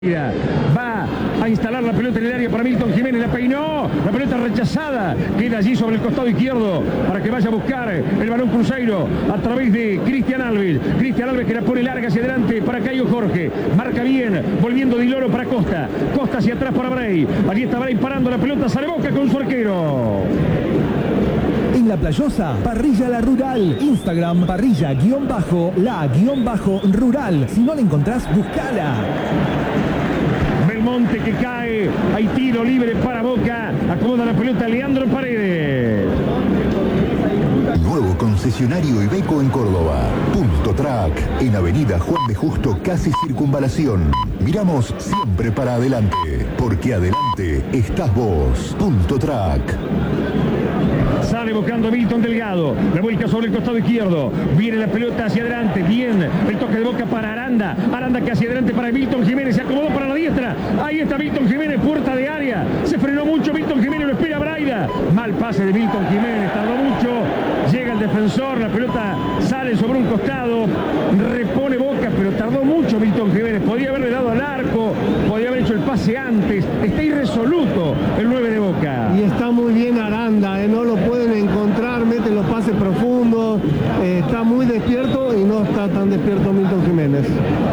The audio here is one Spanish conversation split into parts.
Va a instalar la pelota en el área para Milton Jiménez, la peinó, la pelota rechazada, queda allí sobre el costado izquierdo para que vaya a buscar el balón Cruzeiro a través de Cristian Alves que la pone larga hacia adelante para Caio Jorge, marca bien, volviendo Di Loro para Costa hacia atrás para Bray, allí está Bray parando la pelota, sale Boca con su arquero. En La Playosa, Parrilla La Rural. Instagram, parrilla_la_rural. Si no la encontrás, buscala. Belmonte que cae, hay tiro libre para Boca, acomoda la pelota Leandro Paredes. Nuevo concesionario Iveco en Córdoba. Punto Track, en Avenida Juan B. Justo, casi Circunvalación. Miramos siempre para adelante, porque adelante estás vos. Punto Track. Sale buscando Milton Delgado, la vuelta sobre el costado izquierdo, viene la pelota hacia adelante, bien, el toque de Boca para Aranda que hacia adelante para Milton Jiménez, se acomodó para la diestra, ahí está Milton Jiménez, puerta de área, se frenó mucho Milton Jiménez, lo espera Braida, mal pase de Milton Jiménez, tardó mucho, llega el defensor, la pelota sale sobre un costado, repone Boca, pero tardó mucho Milton Jiménez, podía haberle dado al arco, podía haber hecho el pase antes, está irresoluto el 9 de Boca. Y está muy bien Aranda, no lo pueden encontrar, mete los pases profundos, está muy despierto y no está tan despierto Milton Jiménez.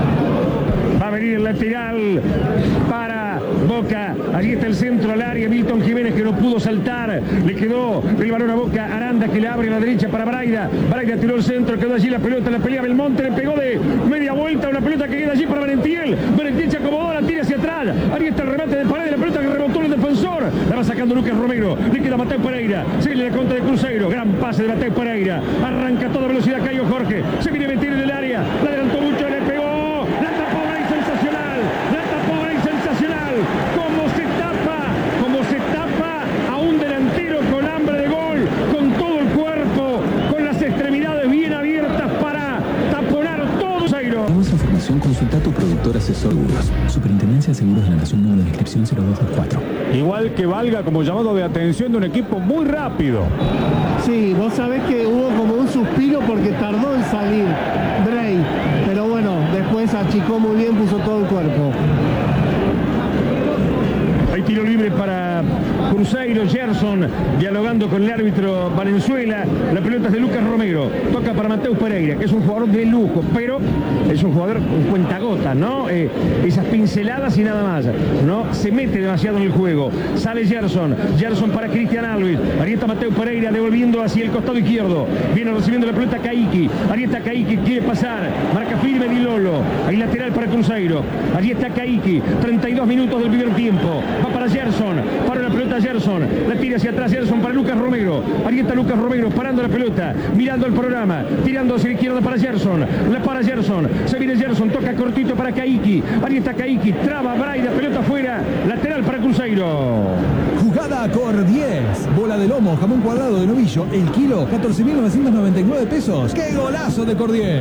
Va a venir el lateral para Boca, allí está el centro al área, Milton Jiménez que no pudo saltar, le quedó el balón a Boca, Aranda que le abre a la derecha para Braida tiró el centro, quedó allí la pelota, la pelea Belmonte, le pegó de media vuelta, una pelota que queda allí para Valentiel se acomodó, la tira hacia atrás, ahí está el remate de Paredes, la pelota que rebotó el defensor, la va sacando Lucas Romero, le queda Mateo Pereira, se viene la contra de Cruzeiro, gran pase de Mateo Pereira, arranca a toda velocidad Caio Jorge, se viene a meter en el área, la adelantó mucho, le pegó, la tapó Bray, sensacional, como se tapa a un delantero con hambre de gol, con todo el cuerpo, con las extremidades bien abiertas para taponar todo Cruzeiro. Para más información, consulta a tu productor asesor seguros. Superintendencia de Seguros de la Nación, número de inscripción 0224. Igual que valga como llamado de atención de un equipo muy rápido. Sí, vos sabés que hubo como un suspiro porque tardó en salir Bray, pero bueno, después achicó muy bien, puso todo el cuerpo. Hay tiro libre para Cruzeiro, Gerson dialogando con el árbitro Valenzuela, la pelota es de Lucas Romero, toca para Mateo Pereira, que es un jugador de lujo, pero es un jugador con cuentagotas, ¿no? Esas pinceladas y nada más, ¿no? Se mete demasiado en el juego, sale Gerson para Cristian Alves, ahí está Mateo Pereira devolviendo hacia el costado izquierdo, viene recibiendo la pelota Caiki, ahí está Caiki, quiere pasar, marca firme Di Lolo, ahí lateral para Cruzeiro, allí está Caiki, 32 minutos del primer tiempo, va para Gerson, para la pelota Gerson, la tira hacia atrás Gerson para Lucas Romero, ahí está Lucas Romero parando la pelota, mirando el programa, tirando hacia la izquierda para Gerson, la para Gerson, se viene Gerson, toca cortito para Caiki, ahí está Caiki, traba Braida, pelota afuera, lateral para Cruzeiro. Jugada Cor 10. Bola de lomo, jamón cuadrado de novillo, el kilo, 14.999 pesos. ¡Qué golazo de Cor 10!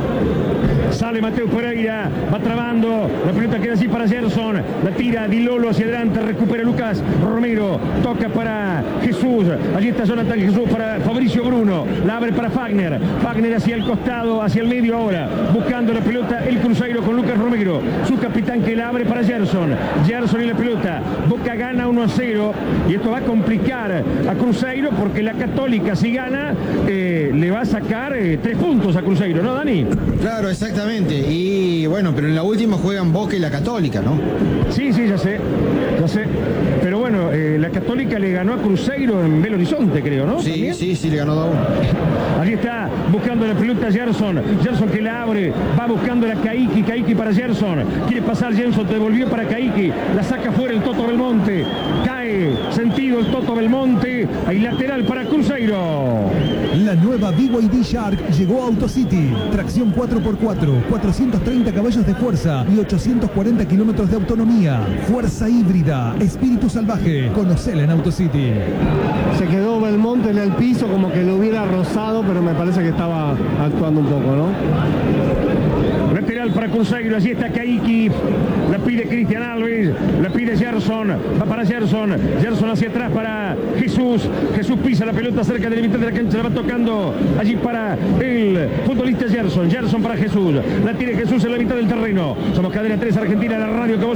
Sale Mateo Pereira, va trabando, la pelota queda así para Gerson, la tira Di Lolo hacia adelante, recupera Lucas Romero, toca para Jesús, allí está Jonathan Jesús para Fabricio Bruno, la abre para Fagner hacia el costado, hacia el medio ahora, buscando la pelota el Cruzeiro con Lucas Romero, su capitán que la abre para Gerson y la pelota, Boca gana 1-0 y esto va a complicar a Cruzeiro porque la Católica si gana le va a sacar 3 puntos a Cruzeiro, ¿no, Dani? Claro, exactamente. Y bueno, pero en la última juegan Boca y la Católica, ¿no? Sí, ya sé. Pero bueno, la Católica le ganó a Cruzeiro en Belo Horizonte, creo, ¿no? Sí, sí, le ganó 2-1. Allí está, buscando la pelota Gerson que la abre, va buscando la Caiki para Gerson, quiere pasar Gerson, devolvió para Caiki, la saca fuera el Toto Belmonte, cae, sentido el Toto Belmonte, hay lateral para Cruzeiro. La nueva BYD Shark llegó a AutoCity, tracción 4x4, 430 caballos de fuerza y 840 kilómetros de autonomía, fuerza híbrida, espíritu salvaje, conocela en AutoCity. Se quedó Belmonte en el piso como que lo hubiera rozado, pero me parece que estaba actuando un poco, ¿no? Lateral para Cruzeiro, allí está Caiki, la pide Cristian Alves, la pide Gerson, Gerson, va para Gerson hacia atrás para Jesús pisa la pelota cerca de la mitad de la cancha, la va tocando allí para el futbolista Gerson para Jesús, la tiene Jesús en la mitad del terreno. Somos Cadena 3 Argentina, la radio que vos